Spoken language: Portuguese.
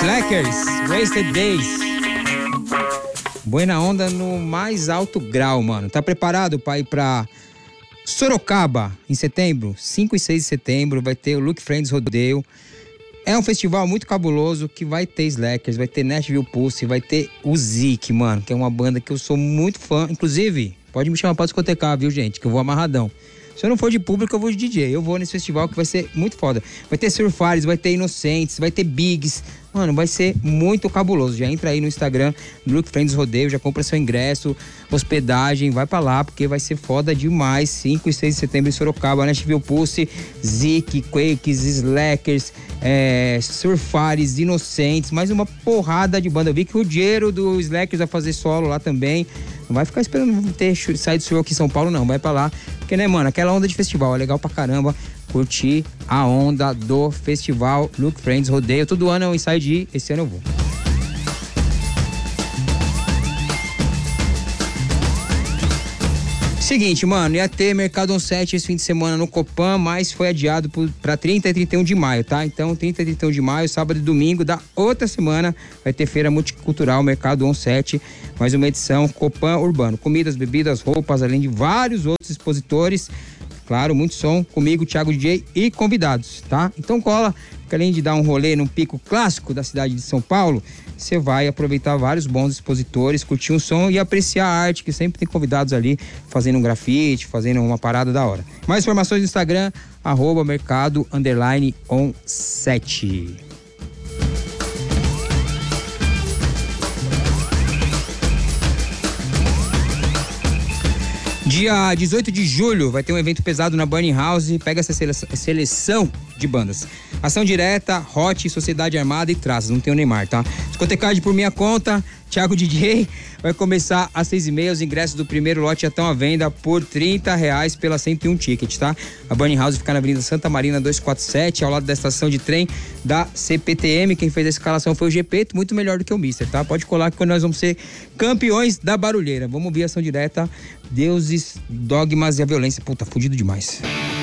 Slackers, Wasted Days. Buena onda no mais alto grau, mano. Tá preparado pra ir pra Sorocaba em setembro? 5 e 6 de setembro vai ter o Luke Friends Rodeio. É um festival muito cabuloso que vai ter Slackers, vai ter Nashville Pulse, vai ter o Zik, mano, que é uma banda que eu sou muito fã. Inclusive, pode me chamar pra discotecar, viu, gente? Que eu vou amarradão. Se eu não for de público, eu vou de DJ. Eu vou nesse festival que vai ser muito foda. Vai ter Surfares, vai ter Inocentes, vai ter Bigs. Mano, vai ser muito cabuloso. Já entra aí no Instagram do Luke Friends Rodeio, já compra seu ingresso, hospedagem, vai pra lá, porque vai ser foda demais. 5 e 6 de setembro em Sorocaba, Nashville Pulse, Zik, Quakes, Slackers, Surfares, Inocentes, mais uma porrada de banda. Eu vi que o Ruggiero do Slackers vai fazer solo lá também. Não vai ficar esperando ter saído do show aqui em São Paulo, não. Vai pra lá. Porque, né, mano, aquela onda de festival é legal pra caramba. Curtir a onda do festival Luke Friends Rodeio. Todo ano é um ensaio de ir. Esse ano eu vou. Seguinte, mano, ia ter Mercado 17 esse fim de semana no Copan, mas foi adiado pra 30 e 31 de maio, tá? Então, 30 e 31 de maio, sábado e domingo da outra semana, vai ter Feira Multicultural Mercado 17, mais uma edição Copan Urbano. Comidas, bebidas, roupas, além de vários outros expositores. Claro, muito som comigo, Thiago DJ e convidados, tá? Então cola, que além de dar um rolê num pico clássico da cidade de São Paulo, você vai aproveitar vários bons expositores, curtir um som e apreciar a arte, que sempre tem convidados ali fazendo um grafite, fazendo uma parada da hora. Mais informações no Instagram, @mercado_on7. Dia 18 de julho vai ter um evento pesado na Burning House. Pega essa seleção de bandas. Ação Direta, Hot, Sociedade Armada e Traças. Não tem o Neymar, tá? Discotecagem por minha conta. Thiago DJ vai começar às 6h30. Os ingressos do primeiro lote já estão à venda por R$30 pela 101 Ticket, tá? A Burning House fica na Avenida Santa Marina 247, ao lado da estação de trem da CPTM. Quem fez a escalação foi o Gepeto, muito melhor do que o Mister, tá? Pode colar que nós vamos ser campeões da barulheira. Vamos ouvir Ação Direta, Deuses, Dogmas e a Violência. Puta, fudido demais.